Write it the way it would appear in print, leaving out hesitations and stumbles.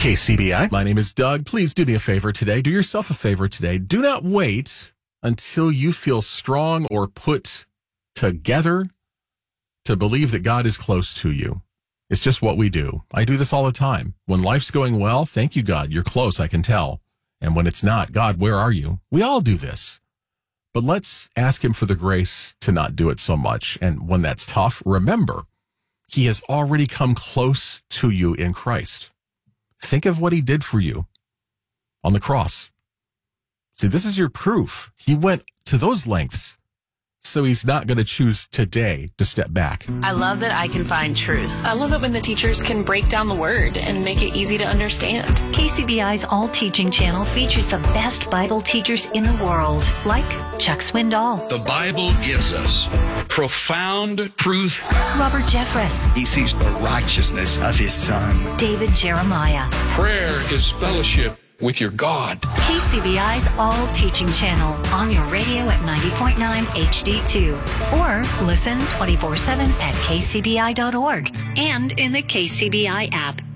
KCBI. My name is Doug. Please do me a favor today. Do yourself a favor today. Do not wait until you feel strong or put together to believe that God is close to you. It's just what we do. I do this all the time. When life's going well, thank you, God. You're close, I can tell. And when it's not, God, where are you? We all do this. But let's ask him for the grace to not do it so much. And when that's tough, remember, he has already come close to you in Christ. Think of what he did for you on the cross. See, this is your proof. He went to those lengths. So he's not going to choose today to step back. I love that I can find truth. I love it when the teachers can break down the word and make it easy to understand. KCBI's All Teaching channel features the best Bible teachers in the world, like Chuck Swindoll. The Bible gives us profound truth. Robert Jeffress. He sees the righteousness of his Son. David Jeremiah. Prayer is fellowship with your God. KCBI's All Teaching channel on your radio at 90.9 HD2 or listen 24/7 at kcbi.org and in the KCBI app.